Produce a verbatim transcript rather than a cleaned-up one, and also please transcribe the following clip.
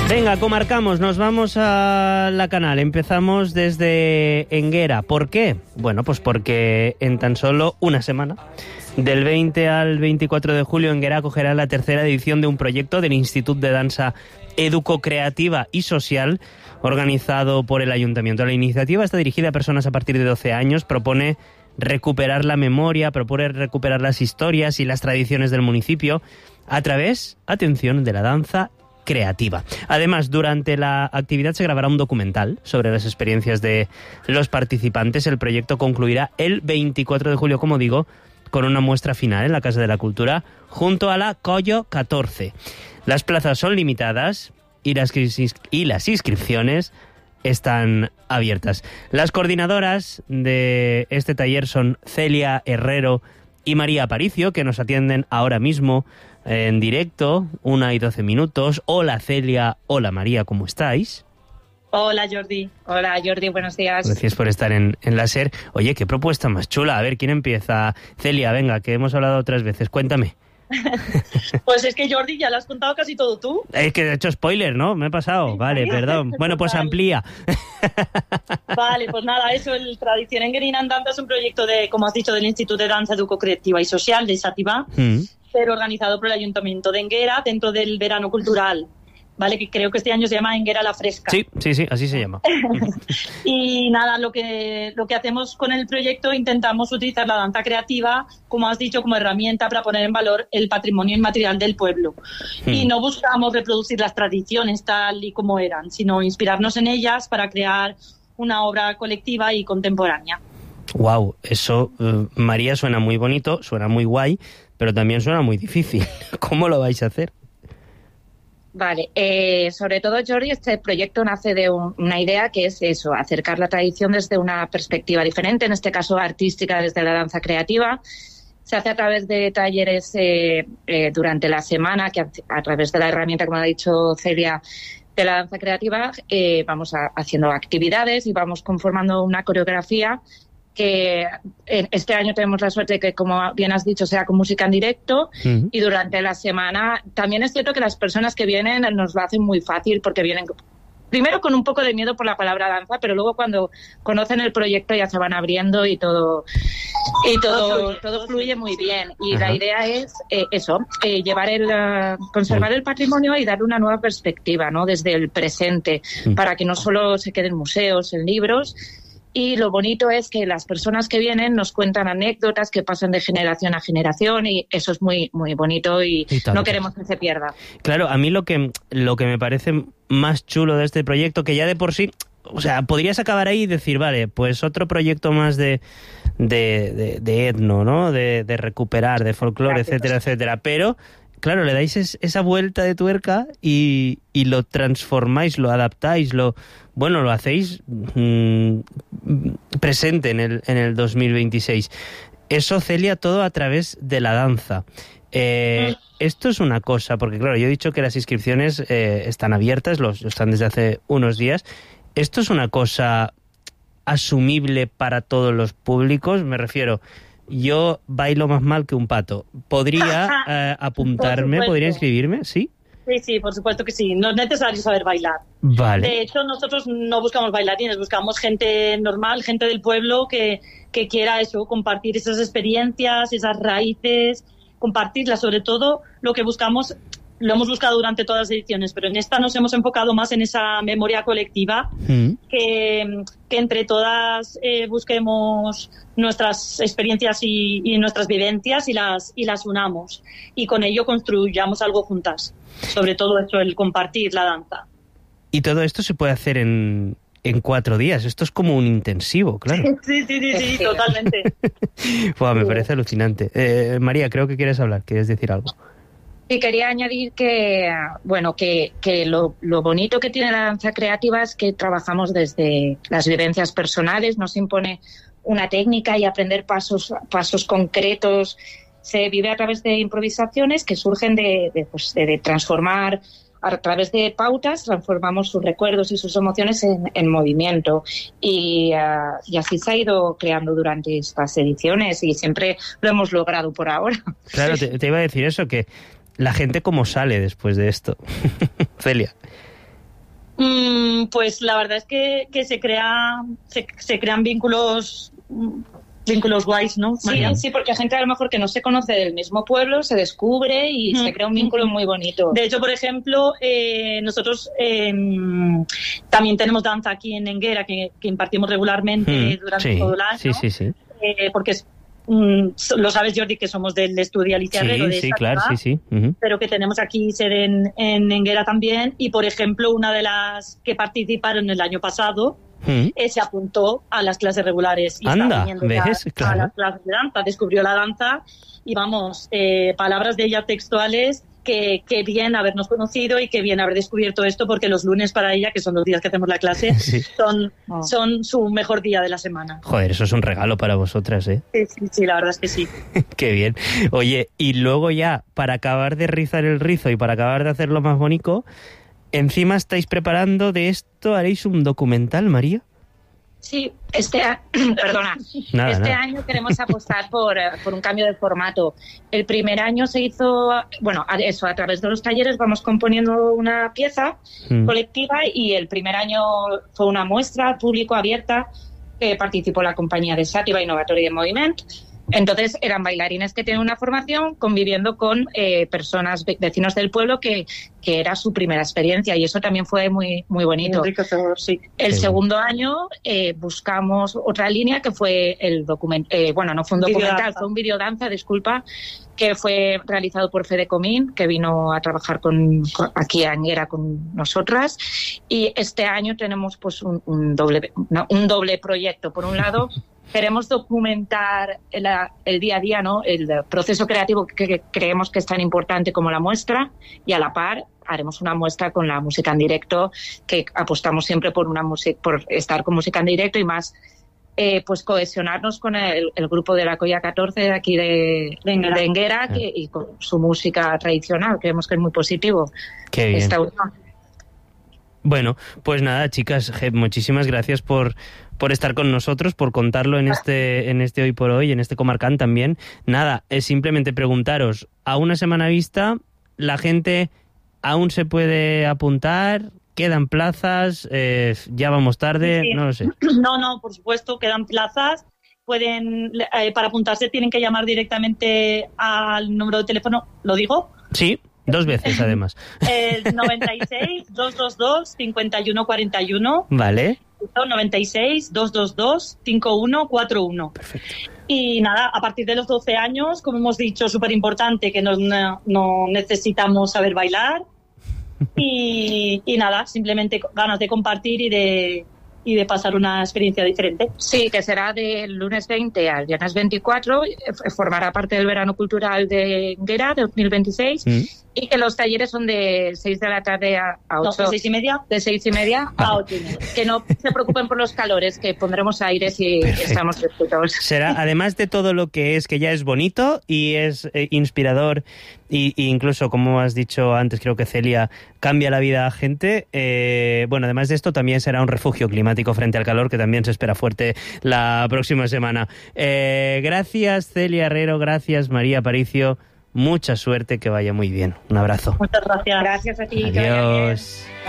Venga, comarcamos, nos vamos a la Canal. Empezamos desde Enguera. ¿Por qué? Bueno, pues porque en tan solo una semana, del veinte al veinticuatro de julio, Enguera acogerá la tercera edición de un proyecto del Institut de Dansa Educocreativa y Social, organizado por el Ayuntamiento. La iniciativa está dirigida a personas a partir de doce años, propone recuperar la memoria, propone recuperar las historias y las tradiciones del municipio a través, atención, de la danza creativa. Además, durante la actividad se grabará un documental sobre las experiencias de los participantes. El proyecto concluirá el veinticuatro de julio, como digo, con una muestra final en la Casa de la Cultura junto a la Collo catorce. Las plazas son limitadas y las, y las inscripciones están abiertas. Las coordinadoras de este taller son Celia Herrero y María Aparicio, que nos atienden ahora mismo en directo, una y doce minutos. Hola Celia, hola María, ¿cómo estáis? Hola Jordi, hola Jordi, buenos días. Gracias por estar en, en la SER. Oye, qué propuesta más chula. A ver, ¿quién empieza? Celia, venga, que hemos hablado otras veces, cuéntame. Pues es que Jordi, ya lo has contado casi todo tú. Es que he hecho spoiler, ¿no? Me he pasado. Sí, vale, sí. Perdón. Bueno, pues vale. Amplía. Vale, pues nada, eso, el Tradición Enguerina Andante es un proyecto de, como has dicho, del Instituto de Danza Educocreativa y Social de Sativa, mm. pero organizado por el Ayuntamiento de Enguera dentro del verano cultural. Vale, que creo que este año se llama Enguera la Fresca. Sí, sí, sí, así se llama. Y nada, lo que lo que hacemos con el proyecto, intentamos utilizar la danza creativa, como has dicho, como herramienta para poner en valor el patrimonio inmaterial del pueblo. Hmm. Y no buscamos reproducir las tradiciones tal y como eran, sino inspirarnos en ellas para crear una obra colectiva y contemporánea. Wow, eso, uh, María, suena muy bonito, suena muy guay, pero también suena muy difícil. ¿Cómo lo vais a hacer? Vale, eh, sobre todo, Jordi, este proyecto nace de un, una idea que es eso, acercar la tradición desde una perspectiva diferente, en este caso artística, desde la danza creativa. Se hace a través de talleres eh, eh, durante la semana, que a, a través de la herramienta, como ha dicho Celia, de la danza creativa, eh, vamos a, haciendo actividades y vamos conformando una coreografía que este año tenemos la suerte de que, como bien has dicho, sea con música en directo. Uh-huh. Y durante la semana también es cierto que las personas que vienen nos lo hacen muy fácil porque vienen primero con un poco de miedo por la palabra danza, pero luego cuando conocen el proyecto ya se van abriendo y todo y todo todo fluye muy bien. Y uh-huh. la idea es eh, eso, eh, llevar el uh, conservar el patrimonio y darle una nueva perspectiva, ¿no? Desde el presente, uh-huh. para que no solo se queden museos, en libros. Y lo bonito es que las personas que vienen nos cuentan anécdotas que pasan de generación a generación y eso es muy muy bonito y, y no queremos que se pierda. Claro, a mí lo que lo que me parece más chulo de este proyecto, que ya de por sí, o sea, podrías acabar ahí y decir, vale, pues otro proyecto más de de, de, de etno, ¿no? De, de recuperar, de folclore, etcétera, etcétera, pero claro, le dais es, esa vuelta de tuerca y, y lo transformáis, lo adaptáis, lo bueno, lo hacéis mmm, presente en el, en el dos mil veintiséis. Eso, Celia, todo a través de la danza. Eh, mm. Esto es una cosa, porque claro, yo he dicho que las inscripciones eh, están abiertas, los, están desde hace unos días. ¿Esto es una cosa asumible para todos los públicos? Me refiero, yo bailo más mal que un pato. ¿Podría eh, apuntarme? ¿Podría inscribirme? ¿Sí? Sí, sí, por supuesto que sí. No es necesario saber bailar. Vale. De hecho, nosotros no buscamos bailarines, buscamos gente normal, gente del pueblo que, que quiera eso, compartir esas experiencias, esas raíces, compartirlas. Sobre todo, lo que buscamos, lo hemos buscado durante todas las ediciones, pero en esta nos hemos enfocado más en esa memoria colectiva, mm. que, que entre todas eh, busquemos nuestras experiencias y, y nuestras vivencias y las, y las unamos. Y con ello construyamos algo juntas. Sobre todo eso, el compartir la danza. Y todo esto se puede hacer en, en cuatro días. Esto es como un intensivo, claro. Sí, sí, sí, sí, totalmente. Buah, me parece alucinante. Eh, María, creo que quieres hablar, quieres decir algo. Y quería añadir que, bueno, que, que lo, lo bonito que tiene la danza creativa es que trabajamos desde las vivencias personales, nos impone una técnica y aprender pasos, pasos concretos. Se vive a través de improvisaciones que surgen de, de, pues, de, de transformar, a través de pautas, transformamos sus recuerdos y sus emociones en, en movimiento. Y, uh, y así se ha ido creando durante estas ediciones y siempre lo hemos logrado por ahora. Claro, te, te iba a decir eso, que la gente cómo sale después de esto. Celia. Mm, pues la verdad es que, que se crea se, se crean vínculos vínculos guays, ¿no? Sí, María? sí, porque hay gente a lo mejor que no se conoce del mismo pueblo, se descubre y mm. se crea un vínculo muy bonito. De hecho, por ejemplo, eh, nosotros eh, también tenemos danza aquí en Enguera que, que impartimos regularmente mm, durante sí, todo el año. Sí, sí, sí. Eh, porque es, mm, lo sabes, Jordi, que somos del estudio Alicia sí, Herrero de sí, esta claro, ciudad, sí, sí. Uh-huh. Pero que tenemos aquí sede en, en Enguera también. Y, por ejemplo, una de las que participaron el año pasado Mm. Eh, se apuntó a las clases regulares y Anda, está viniendo ¿ves? Ya claro. a las clases de danza, descubrió la danza y vamos, eh, palabras de ella textuales, que, que bien habernos conocido y que bien haber descubierto esto, porque los lunes para ella, que son los días que hacemos la clase, sí. son, oh. son su mejor día de la semana. Joder, eso es un regalo para vosotras, ¿eh? Sí, sí, sí, la verdad es que sí. Qué bien. Oye, y luego ya, para acabar de rizar el rizo y para acabar de hacerlo más bonito, encima estáis preparando de esto, ¿haréis un documental, María? Sí, este, perdona, nada, este nada. año queremos apostar por, por un cambio de formato. El primer año se hizo, bueno, eso, a través de los talleres vamos componiendo una pieza mm. colectiva y el primer año fue una muestra público abierta que participó la compañía de Sàtiva Innovatoria de Moviment. Entonces eran bailarines que tienen una formación conviviendo con eh, personas, vecinos del pueblo, que, que era su primera experiencia y eso también fue muy, muy bonito. Muy rico, sí. El sí. segundo año eh, buscamos otra línea que fue el documental, eh, bueno, no fue un documental, fue un videodanza, disculpa, que fue realizado por Fede Comín, que vino a trabajar con, con aquí a Enguera con nosotras. Y este año tenemos pues un, un, doble, no, un doble proyecto. Por un lado, queremos documentar el, el día a día, ¿no? El proceso creativo que, que creemos que es tan importante como la muestra, y a la par haremos una muestra con la música en directo, que apostamos siempre por una música, por estar con música en directo y más eh, pues cohesionarnos con el, el grupo de la Colla catorce de aquí de, de Enguera, de Enguera que, y con su música tradicional. Creemos que es muy positivo. Qué bien. Esta Bueno, pues nada, chicas, muchísimas gracias por, por estar con nosotros, por contarlo en este, en este Hoy por Hoy, en este Comarcán también. Nada, es simplemente preguntaros, a una semana vista, la gente aún se puede apuntar, quedan plazas, eh, ya vamos tarde, sí, sí. no lo sé. No, no, por supuesto, quedan plazas. Pueden, eh, para apuntarse tienen que llamar directamente al número de teléfono, ¿lo digo? Sí. Dos veces, además. El noventa y seis, doscientos veintidós, cincuenta y uno cuarenta y uno. Vale. noventa y seis, doscientos veintidós, cincuenta y uno cuarenta y uno. Perfecto. Y nada, a partir de los doce años, como hemos dicho, súper importante que no, no necesitamos saber bailar. Y, y nada, simplemente ganas de compartir y de... y de pasar una experiencia diferente. Sí, que será del lunes veinte al viernes veinticuatro, formará parte del verano cultural de Enguera de dos mil veintiséis, mm. y que los talleres son de seis de la tarde a, a ocho. No, ¿de seis y media? De seis y media a ocho y media. Que no se preocupen por los calores, que pondremos aires y Perfecto. Estamos disfrutados. Será, además de todo lo que es, que ya es bonito y es eh, inspirador, y, y incluso, como has dicho antes, creo que Celia, cambia la vida a gente, eh, bueno, además de esto también será un refugio climático frente al calor, que también se espera fuerte la próxima semana. Eh, gracias, Celia Herrero, gracias, María Aparicio, mucha suerte, que vaya muy bien. Un abrazo. Muchas gracias. Gracias a ti. Adiós.